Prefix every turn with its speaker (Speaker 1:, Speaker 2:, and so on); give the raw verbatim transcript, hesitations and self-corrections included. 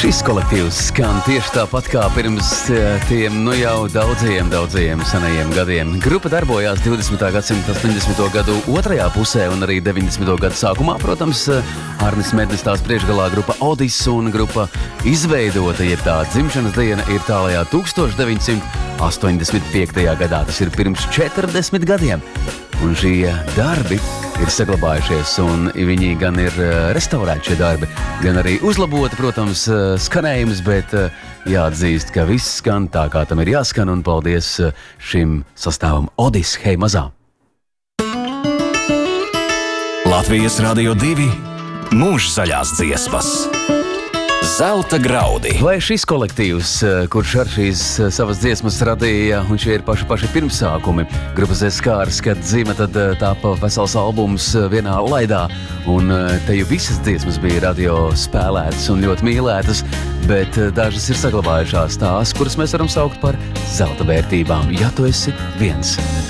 Speaker 1: Šis kolektīvs skan tieši tāpat kā pirms tiem nu jau daudziem, daudziem senajiem gadiem. Grupa darbojās divdesmitā gadsimta astoņdesmito gadu otrajā pusē un arī deviņdesmito gadu sākumā. Protams, Arnis Mednis tās priekšgalā grupa Odis un grupa izveidota, jeb tā dzimšanas diena ir tālajā tūkstoš deviņsimt astoņdesmit piektajā gadā. Tas ir pirms četrdesmit gadiem. Un šie darbi ir saglabājušies, un viņi gan ir restaurēti šie darbi, gan arī uzlaboti, protams, skanējums, bet jāatzīst, ka viss skan tā, kā tam ir jāskan, un paldies šim sastāvam Odis, hei mazā!
Speaker 2: Latvijas Radio divi mūža zaļās dziesmas. Zelta graudi.
Speaker 1: Vai šis kolektīvs, kurš ar šīs savas dziesmas radīja, un šie ir paši paši pirmsākumi, grupas Eskārs, kad dzīme tad tāpa vesels albums vienā laidā, un te jau visas dziesmas bija radio spēlētas un ļoti mīlētas, bet dažas ir saglabājušās tās, kuras mēs varam saukt par zelta vērtībām, ja tu esi viens.